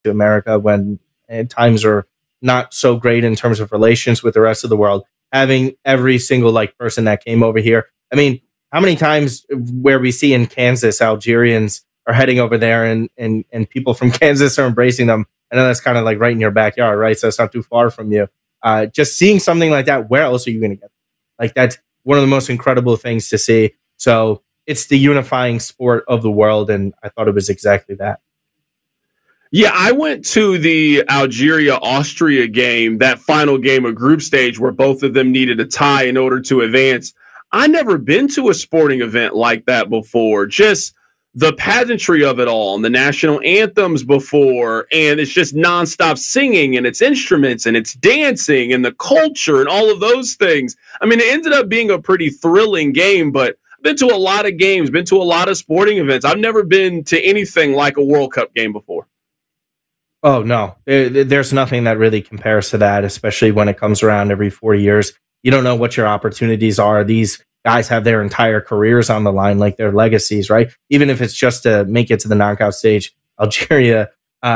to America when times are not so great in terms of relations with the rest of the world. Having every single like person that came over here. I mean, how many times where we see in Kansas Algerians are heading over there and people from Kansas are embracing them. I know that's kind of like right in your backyard, right? So it's not too far from you. Just seeing something like that, where else are you going to get? Like that's one of the most incredible things to see. So it's the unifying sport of the world, and I thought it was exactly that. Yeah, I went to the Algeria-Austria game, that final game of group stage where both of them needed a tie in order to advance. I never been to a sporting event like that before. Just the pageantry of it all and the national anthems before, and it's just nonstop singing and it's instruments and it's dancing and the culture and all of those things. I mean, it ended up being a pretty thrilling game, but I've been to a lot of games, been to a lot of sporting events. I've never been to anything like a World Cup game before. Oh, no, there's nothing that really compares to that, especially when it comes around every 4 years. You don't know what your opportunities are. These guys have their entire careers on the line, like their legacies, right? Even if it's just to make it to the knockout stage, Algeria,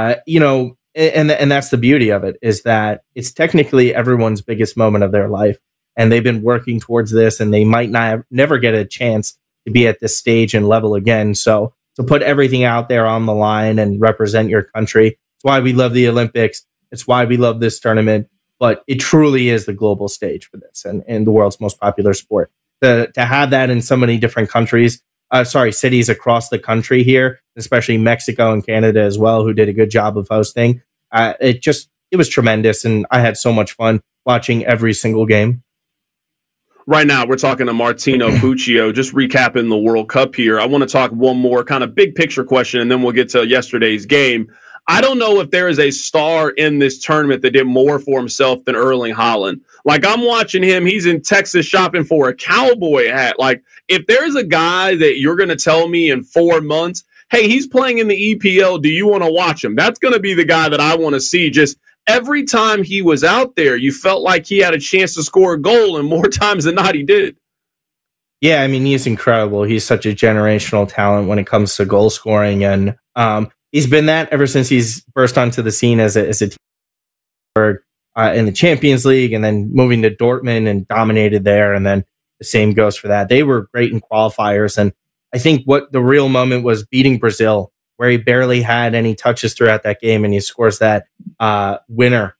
and that's the beauty of it, is that it's technically everyone's biggest moment of their life. And they've been working towards this, and they might never get a chance to be at this stage and level again. So to put everything out there on the line and represent your country, why we love the Olympics. It's why we love this tournament, but it truly is the global stage for this and the world's most popular sport. To have that in so many different cities across the country here, especially Mexico and Canada as well, who did a good job of hosting. It was tremendous, and I had so much fun watching every single game. Right now, we're talking to Martino Puccio, just recapping the World Cup here. I want to talk one more kind of big picture question, and then we'll get to yesterday's game. I don't know if there is a star in this tournament that did more for himself than Erling Haaland. Like, I'm watching him. He's in Texas shopping for a cowboy hat. Like, if there's a guy that you're going to tell me in 4 months, hey, he's playing in the EPL, do you want to watch him? That's going to be the guy that I want to see. Just every time he was out there, you felt like he had a chance to score a goal, and more times than not, he did. Yeah, I mean, he's incredible. He's such a generational talent when it comes to goal scoring, and he's been that ever since he's burst onto the scene as a team in the Champions League, and then moving to Dortmund and dominated there. And then the same goes for that. They were great in qualifiers, and I think what the real moment was beating Brazil, where he barely had any touches throughout that game, and he scores that winner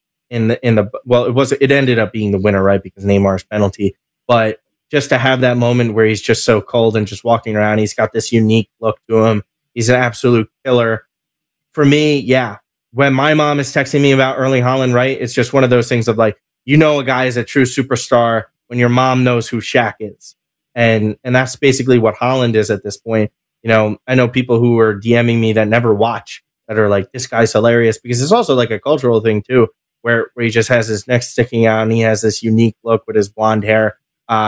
it ended up being the winner, right? Because Neymar's penalty, but just to have that moment where he's just so cold and just walking around, he's got this unique look to him. He's an absolute killer. For me, yeah, when my mom is texting me about Erling Haaland, right, it's just one of those things of like, a guy is a true superstar when your mom knows who Shaq is. And that's basically what Haaland is at this point. I know people who are DMing me that never watch that are like, this guy's hilarious, because it's also like a cultural thing too, where he just has his neck sticking out and he has this unique look with his blonde hair.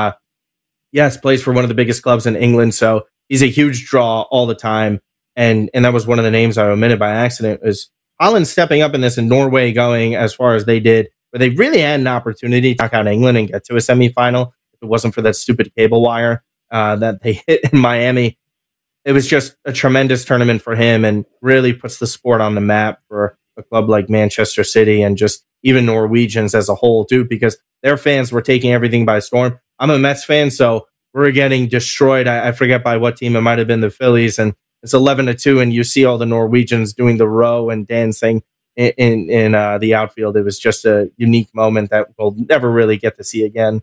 Yes, plays for one of the biggest clubs in England. So he's a huge draw all the time. And that was one of the names I omitted by accident, was Haaland stepping up in this, and Norway going as far as they did, where they really had an opportunity to knock out England and get to a semifinal. If it wasn't for that stupid cable wire that they hit in Miami, it was just a tremendous tournament for him, and really puts the sport on the map for a club like Manchester City, and just even Norwegians as a whole too, because their fans were taking everything by storm. I'm a Mets fan, so we're getting destroyed. I forget by what team. It might have been the Phillies, and it's 11-2, and you see all the Norwegians doing the row and dancing in the outfield. It was just a unique moment that we'll never really get to see again.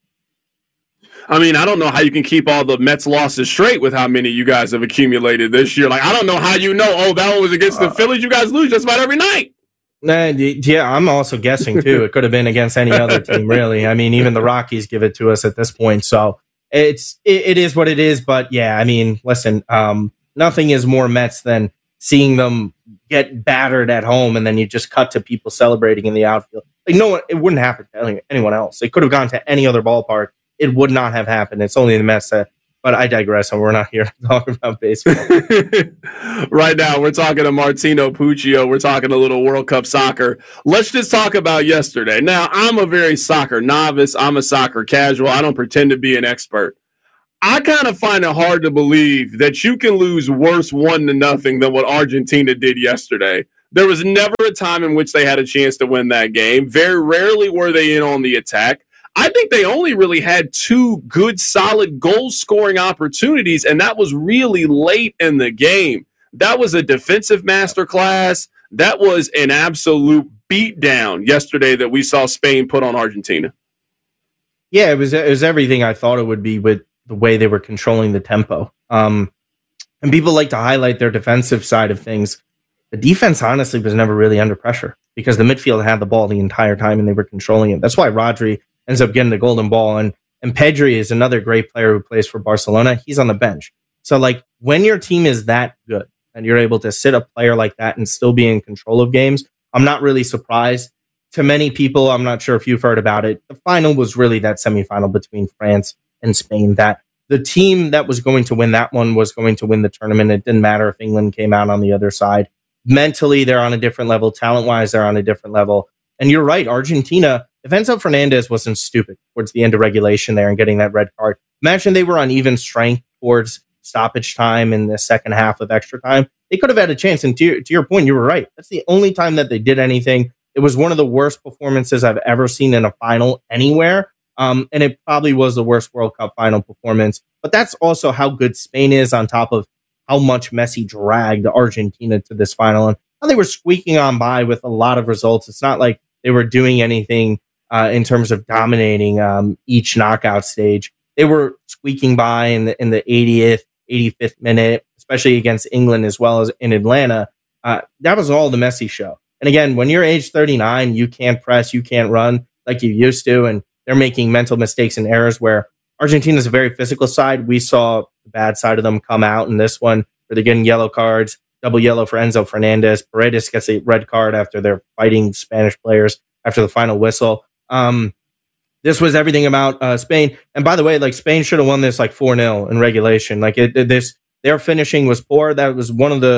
I mean, I don't know how you can keep all the Mets losses straight with how many you guys have accumulated this year. Like, I don't know how that one was against the Phillies. You guys lose just about every night. Yeah, I'm also guessing, too. It could have been against any other team, really. I mean, even the Rockies give it to us at this point. So it is what it is. But, yeah, I mean, listen, nothing is more Mets than seeing them get battered at home, and then you just cut to people celebrating in the outfield. Like, it wouldn't happen to anyone else. It could have gone to any other ballpark. It would not have happened. It's only the Mets but I digress, and we're not here to talk about baseball. Right now, we're talking to Martino Puccio. We're talking a little World Cup soccer. Let's just talk about yesterday. Now, I'm a very soccer novice. I'm a soccer casual. I don't pretend to be an expert. I kind of find it hard to believe that you can lose worse 1-0 than what Argentina did yesterday. There was never a time in which they had a chance to win that game. Very rarely were they in on the attack. I think they only really had 2 good, solid goal-scoring opportunities, and that was really late in the game. That was a defensive masterclass. That was an absolute beatdown yesterday that we saw Spain put on Argentina. Yeah, it was everything I thought it would be with the way they were controlling the tempo. And people like to highlight their defensive side of things. The defense, honestly, was never really under pressure because the midfield had the ball the entire time and they were controlling it. That's why Rodri ends up getting the golden ball. And Pedri is another great player who plays for Barcelona. He's on the bench. So, like, when your team is that good and you're able to sit a player like that and still be in control of games, I'm not really surprised. To many people, I'm not sure if you've heard about it, the final was really that semifinal between France and Spain. That the team that was going to win that one was going to win the tournament. It didn't matter if England came out on the other side. Mentally, they're on a different level. Talent-wise, they're on a different level. And you're right, Argentina, if Enzo Fernandez wasn't stupid towards the end of regulation there and getting that red card, imagine they were on even strength towards stoppage time in the second half of extra time. They could have had a chance. And to your point, you were right. That's the only time that they did anything. It was one of the worst performances I've ever seen in a final anywhere. And it probably was the worst World Cup final performance. But that's also how good Spain is, on top of how much Messi dragged Argentina to this final. And how they were squeaking on by with a lot of results. It's not like they were doing anything in terms of dominating each knockout stage. They were squeaking by in the 80th, 85th minute, especially against England as well as in Atlanta. That was all the Messi show. And again, when you're age 39, you can't press, you can't run like you used to. And they're making mental mistakes and errors where Argentina's a very physical side. We saw the bad side of them come out in this one where they're getting yellow cards, double yellow for Enzo Fernandez. Paredes gets a red card after they're fighting Spanish players after the final whistle. This was everything about Spain. And by the way, like, Spain should have won this like 4-0 in regulation. Like, their finishing was poor. That was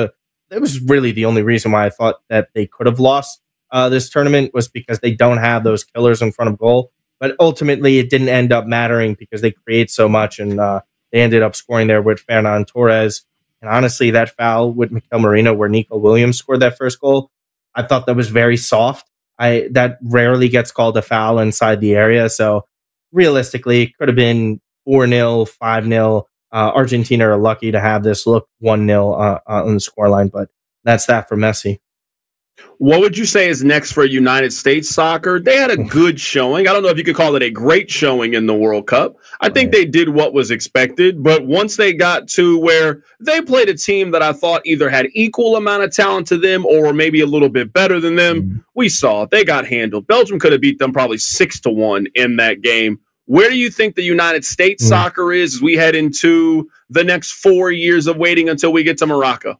really the only reason why I thought that they could have lost this tournament, was because they don't have those killers in front of goal. But ultimately, it didn't end up mattering because they create so much, and they ended up scoring there with Ferran Torres. And honestly, that foul with Mikel Merino, where Nico Williams scored that first goal, I thought that was very soft. That rarely gets called a foul inside the area. So realistically, it could have been 4-0, 5-0. Argentina are lucky to have this look 1-0 on the scoreline, but that's that for Messi. What would you say is next for United States soccer? They had a good showing. I don't know if you could call it a great showing in the World Cup. I think they did what was expected, but once they got to where they played a team that I thought either had equal amount of talent to them or maybe a little bit better than them, we saw they got handled. Belgium could have beat them probably 6-1 in that game. Where do you think the United States soccer is as we head into the next 4 years of waiting until we get to Morocco?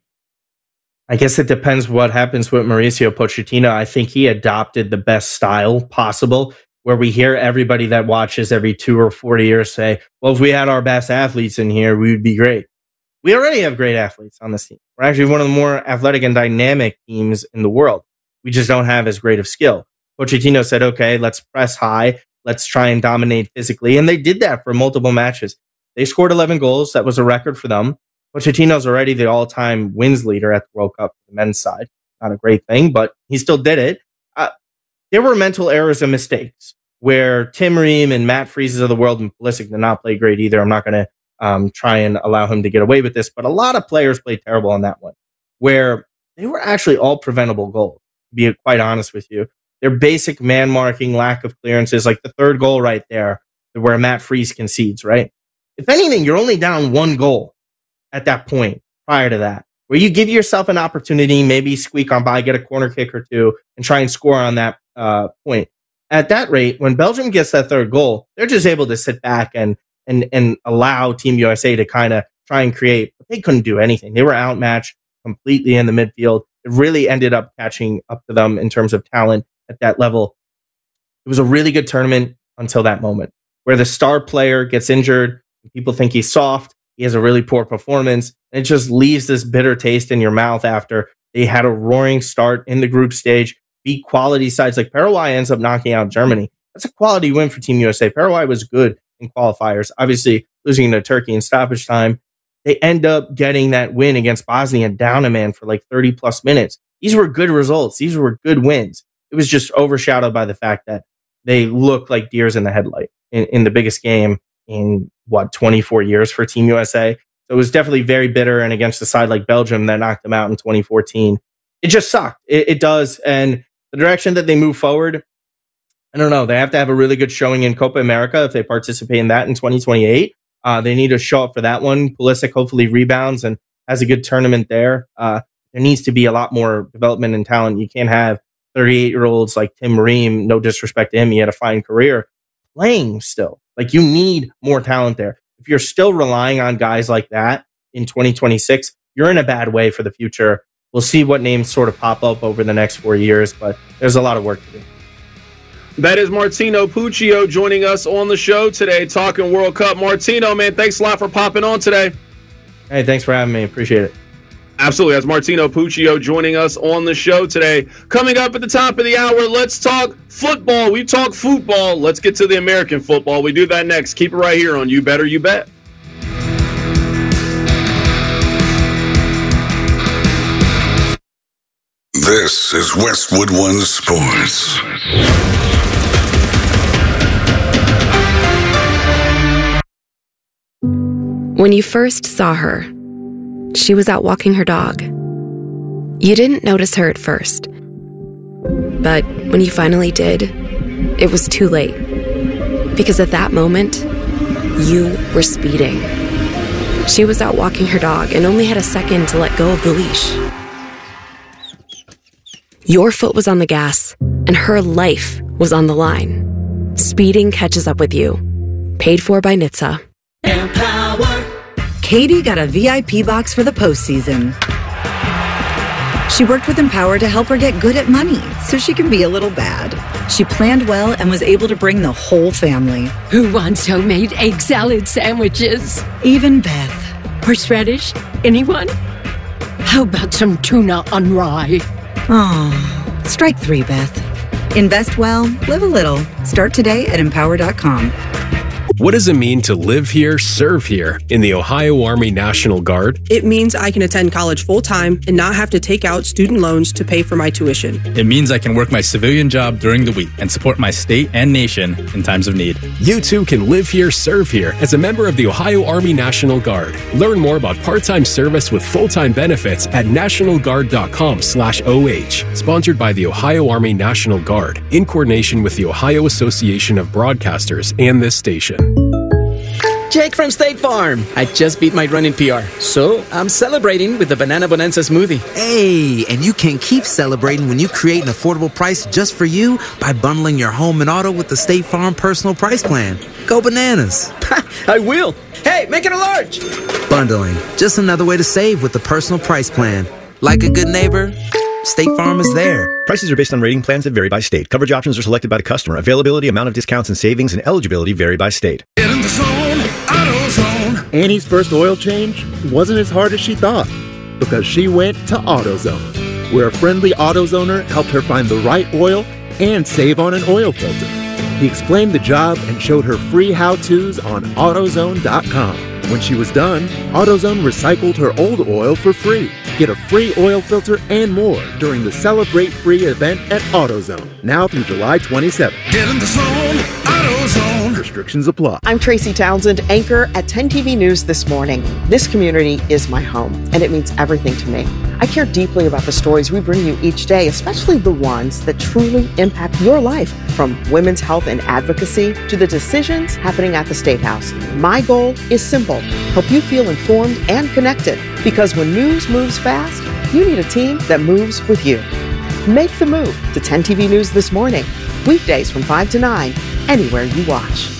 I guess it depends what happens with Mauricio Pochettino. I think he adopted the best style possible, where we hear everybody that watches every 2 or 4 years say, well, if we had our best athletes in here, we would be great. We already have great athletes on this team. We're actually one of the more athletic and dynamic teams in the world. We just don't have as great of skill. Pochettino said, okay, let's press high. Let's try and dominate physically. And they did that for multiple matches. They scored 11 goals. That was a record for them. Pochettino's already the all-time wins leader at the World Cup for the men's side. Not a great thing, but he still did it. There were mental errors and mistakes where Tim Ream and Matt Freezes of the world, and Pulisic did not play great either. I'm not going to try and allow him to get away with this, but a lot of players played terrible on that one, where they were actually all preventable goals, to be quite honest with you. Their basic man marking, lack of clearances, like the third goal right there, where Matt Freeze concedes, right? If anything, you're only down 1 goal at that point prior to that, where you give yourself an opportunity, maybe squeak on by, get a corner kick or two, and try and score on that point. At that rate, when Belgium gets that third goal, they're just able to sit back and allow Team USA to kind of try and create. But they couldn't do anything. They were outmatched completely in the midfield. It really ended up catching up to them in terms of talent at that level. It was a really good tournament until that moment, where the star player gets injured. People think he's soft. He has a really poor performance. And it just leaves this bitter taste in your mouth after they had a roaring start in the group stage, beat quality sides. Like Paraguay ends up knocking out Germany. That's a quality win for Team USA. Paraguay was good in qualifiers, obviously losing to Turkey in stoppage time. They end up getting that win against Bosnia down a man for like 30 plus minutes. these were good results. These were good wins. It was just overshadowed by the fact that they looked like deers in the headlight in the biggest game in 24 years for Team USA. So it was definitely very bitter. And against a side like Belgium that knocked them out in 2014, it just sucked. It does. And the direction that they move forward, I don't know. They have to have a really good showing in Copa America if they participate in that in 2028. They need to show up for that one. Pulisic hopefully rebounds and has a good tournament there. There needs to be a lot more development and talent. You can't have 38-year-olds like Tim Ream, no disrespect to him, he had a fine career, playing still. Like, you need more talent there. If you're still relying on guys like that in 2026, you're in a bad way for the future. We'll see what names sort of pop up over the next 4 years, but there's a lot of work to do. That is Martino Puccio joining us on the show today, talking World Cup. Martino, man, thanks a lot for popping on today. Hey, thanks for having me. Appreciate it. Absolutely. That's Martino Puccio joining us on the show today. Coming up at the top of the hour, let's talk football. We talk football. Let's get to the American football. We do that next. Keep it right here on You Better You Bet. This is Westwood One Sports. When you first saw her, she was out walking her dog. You didn't notice her at first. But when you finally did, it was too late. Because at that moment, you were speeding. She was out walking her dog and only had a second to let go of the leash. Your foot was on the gas, and her life was on the line. Speeding catches up with you. Paid for by NHTSA. Empower. Katie got a VIP box for the postseason. She worked with Empower to help her get good at money so she can be a little bad. She planned well and was able to bring the whole family. Who wants homemade egg salad sandwiches? Even Beth. Horseradish? Anyone? How about some tuna on rye? Oh, strike 3, Beth. Invest well, live a little. Start today at Empower.com. What does it mean to live here, serve here in the Ohio Army National Guard? It means I can attend college full-time and not have to take out student loans to pay for my tuition. It means I can work my civilian job during the week and support my state and nation in times of need. You too can live here, serve here as a member of the Ohio Army National Guard. Learn more about part-time service with full-time benefits at nationalguard.com/OH. Sponsored by the Ohio Army National Guard in coordination with the Ohio Association of Broadcasters and this station. Jake from State Farm. I just beat my running PR, so I'm celebrating with the Banana Bonanza smoothie. Hey, and you can keep celebrating when you create an affordable price just for you by bundling your home and auto with the State Farm Personal Price Plan. Go bananas. I will. Hey, make it a large. Bundling, just another way to save with the Personal Price Plan. Like a good neighbor, State Farm is there. Prices are based on rating plans that vary by state. Coverage options are selected by the customer. Availability, amount of discounts and savings, and eligibility vary by state. Get in the zone, AutoZone. Annie's first oil change wasn't as hard as she thought because she went to AutoZone, where a friendly AutoZoner helped her find the right oil and save on an oil filter. He explained the job and showed her free how-tos on AutoZone.com. When she was done, AutoZone recycled her old oil for free. Get a free oil filter and more during the Celebrate Free event at AutoZone, now through July 27th. Get in the zone, AutoZone. Restrictions apply. I'm Tracy Townsend, anchor at 10 TV News This Morning. This community is my home, and it means everything to me. I care deeply about the stories we bring you each day, especially the ones that truly impact your life, from women's health and advocacy to the decisions happening at the State House. My goal is simple: help you feel informed and connected. Because when news moves fast, you need a team that moves with you. Make the move to 10 TV News This Morning. Weekdays from 5 to 9, anywhere you watch.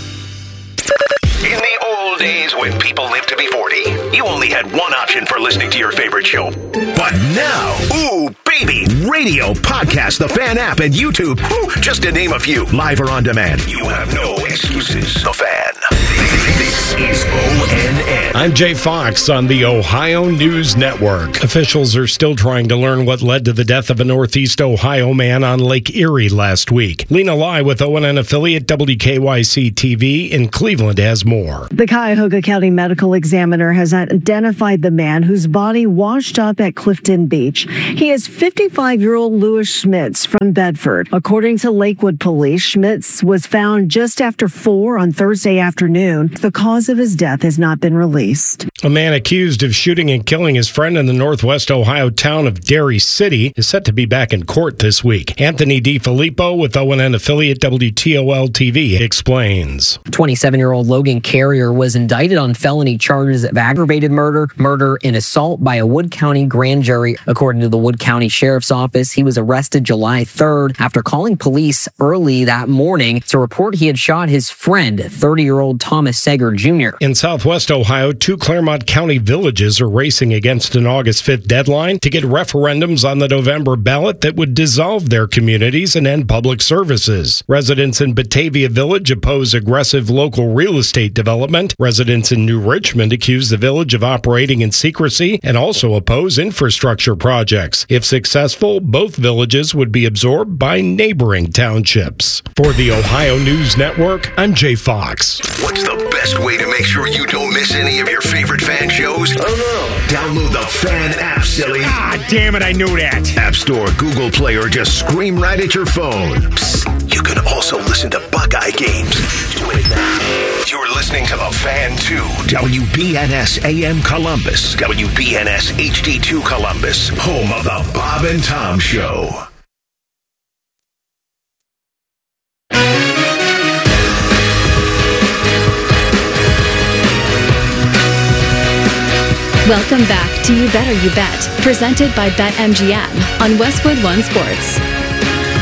In the old days when people lived to be 40, you only had one option for listening to your favorite show. But now, ooh, baby, radio, podcast, the Fan app, and YouTube, just to name a few, live or on demand. You have no excuses. The Fan. This is ONN. I'm Jay Fox on the Ohio News Network. Officials are still trying to learn what led to the death of a Northeast Ohio man on Lake Erie last week. Lena Lai with ONN affiliate WKYC-TV in Cleveland has more. The Cuyahoga County Medical Examiner has identified the man whose body washed up at Clifton Beach. He is 55-year-old Louis Schmitz from Bedford. According to Lakewood Police, Schmitz was found just after 4 on Thursday afternoon. The cause of his death has not been released. A man accused of shooting and killing his friend in the northwest Ohio town of Derry City is set to be back in court this week. Anthony DiFilippo with ONN affiliate WTOL-TV explains. 27-year-old Logan Carrier was indicted on felony charges of aggravated murder, murder, and assault by a Wood County grand jury. According to the Wood County Sheriff's Office, he was arrested July 3rd after calling police early that morning to report he had shot his friend, 30-year-old Thomas Seger Jr. In southwest Ohio, 2 Claremont County villages are racing against an August 5th deadline to get referendums on the November ballot that would dissolve their communities and end public services. Residents in Batavia Village oppose aggressive local real estate development. Residents in New Richmond accuse the village of operating in secrecy and also oppose infrastructure projects. If successful, both villages would be absorbed by neighboring townships. For the Ohio News Network, I'm Jay Fox. What's the best way to make sure you don't miss any of your favorite fan shows? Download the Fan app, silly. Ah, damn it, I knew that. App Store, Google Play, or just scream right at your phone. Psst, you can also listen to Buckeye games. Do it now. You're listening to the Fan 2, WBNS AM Columbus, WBNS HD2 Columbus, home of the Bob and Tom Show. Welcome back to You Better You Bet, presented by BetMGM on Westwood One Sports.